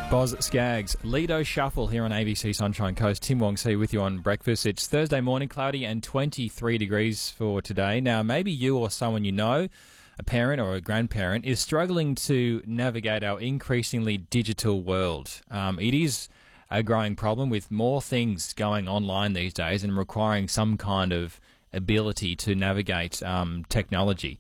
Boz Skaggs, Lido Shuffle here on ABC Sunshine Coast. Tim Wong See with you on breakfast. It's Thursday morning, cloudy and 23 degrees for today. Now, maybe you or someone you know, a parent or a grandparent, is struggling to navigate our increasingly digital world. It is a growing problem with more things going online these days and requiring some kind of ability to navigate technology.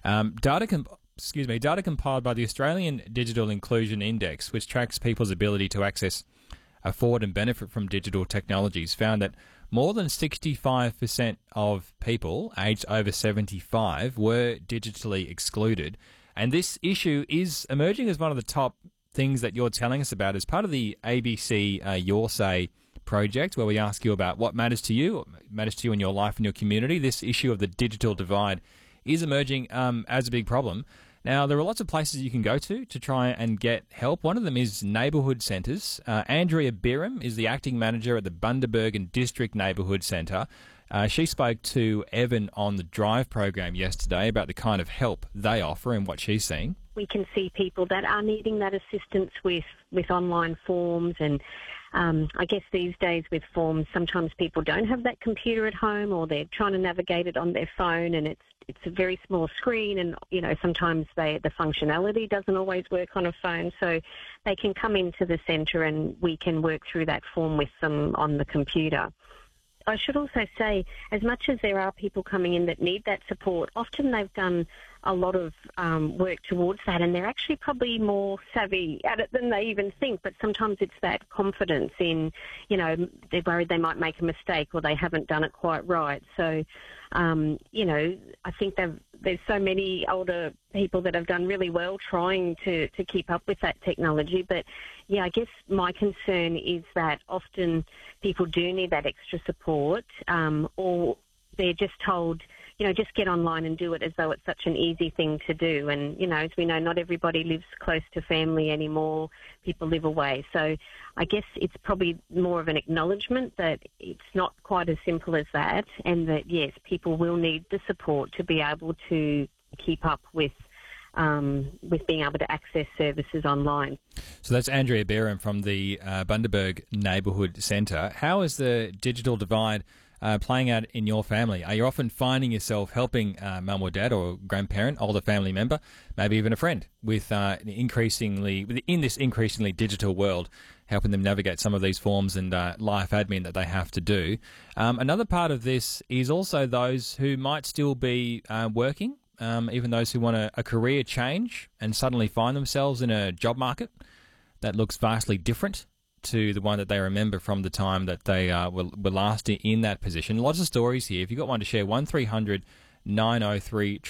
Data compiled by the Australian Digital Inclusion Index, which tracks people's ability to access, afford and benefit from digital technologies, found that more than 65% of people aged over 75 were digitally excluded. And this issue is emerging as one of the top things that you're telling us about as part of the ABC Your Say project, where we ask you about what matters to you in your life and your community. This issue of the digital divide is emerging as a big problem. Now, there are lots of places you can go to try and get help. One of them is neighbourhood centres. Andrea Biram is the acting manager at the Bundaberg District Neighbourhood Centre. She spoke to Evan on the Drive program yesterday about the kind of help they offer and what she's seeing. We can see people that are needing that assistance with online forms, and I guess these days with forms, sometimes people don't have that computer at home, or they're trying to navigate it on their phone, and it's a very small screen, and sometimes the functionality doesn't always work on a phone, so they can come into the centre and we can work through that form with them on the computer. I should also say, as much as there are people coming in that need that support, often they've done a lot of work towards that, and they're actually probably more savvy at it than they even think, but sometimes it's that confidence in, they're worried they might make a mistake or they haven't done it quite right. So, I think there's so many older people that have done really well trying to keep up with that technology. But, yeah, I guess my concern is that often people do need that extra support, or they're just told, just get online and do it as though it's such an easy thing to do. And, as we know, not everybody lives close to family anymore. People live away. So I guess it's probably more of an acknowledgement that it's not quite as simple as that, and that, yes, people will need the support to be able to keep up with being able to access services online. So that's Andrea Biram from the Bundaberg Neighbourhood Centre. How is the digital divide playing out in your family? Are you often finding yourself helping mum or dad or grandparent, older family member, maybe even a friend, with in this increasingly digital world, helping them navigate some of these forms and life admin that they have to do? Another part of this is also those who might still be working, even those who want a career change and suddenly find themselves in a job market that looks vastly different to the one that they remember from the time that they were last in that position. Lots of stories here. If you've got one to share, 1300 903